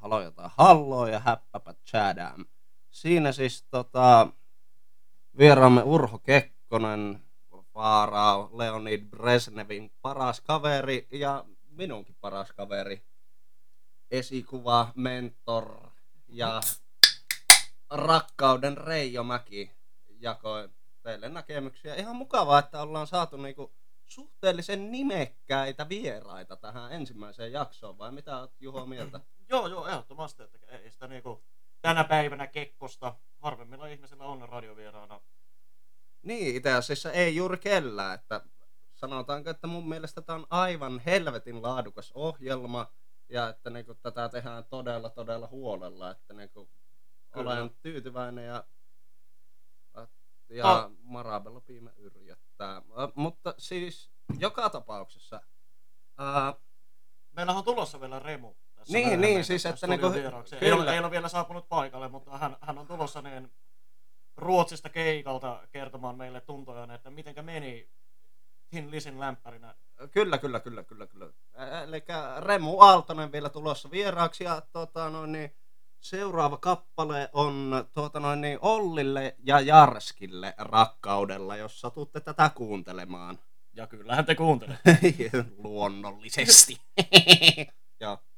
aloitetaan halloa ja häppäpä tjädään. Siinä siis vieraamme Urho Kekkonen, Vaaraa, Leonid Brezhnevin paras kaveri ja minunkin paras kaveri. Esikuva, mentor ja rakkauden Reijo Mäki jakoi teille näkemyksiä. Ihan mukavaa, että ollaan saatu niinku suhteellisen nimekkäitä vieraita tähän ensimmäiseen jaksoon, vai mitä oot Juho mieltä? Joo, ehdottomasti, että ei sitä niinku tänä päivänä Kekkosta harvemmilla ihmisillä on radiovieraana. Niin, itse asiassa ei juuri kellään, että sanotaanko, että mun mielestä tää on aivan helvetin laadukas ohjelma, ja että niinku tätä tehdään todella huolella, että niinku olen tyytyväinen ja Marabella piimä yrjöttää. Mutta siis joka tapauksessa meillähän on tulossa vielä Remu tässä. Niin siis että niinku ei ole vielä saapunut paikalle, mutta hän on tulossa niin Ruotsista keikalta kertomaan meille tuntojaan, että mitenkä meni Thin Lizyn lämpärinä. Kyllä. Eli Remu Aaltonen vielä tulossa vieraaksi ja seuraava kappale on Ollille ja Jarskille Rakkaudella, jos satutte tätä kuuntelemaan. Ja kyllähän te kuuntelette. Luonnollisesti. Joo.